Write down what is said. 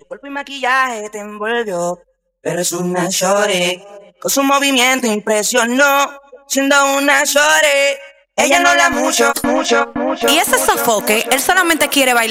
cuerpo y maquillaje te envolvió, pero es una shorty. Con su movimiento impresionó, siendo una shorty. Ella no habla mucho, mucho, mucho. Y ese sofoque, él solamente quiere bailar.